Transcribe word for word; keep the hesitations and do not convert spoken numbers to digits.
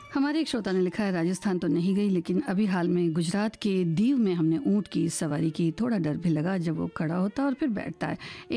हमारे एक श्रोता ने लिखा है, राजस्थान तो नहीं गई लेकिन अभी हाल में गुजरात के दीव में हमने ऊंट की सवारी की। थोड़ा डर भी लगा जब वो खड़ा होता और फिर बैठता है।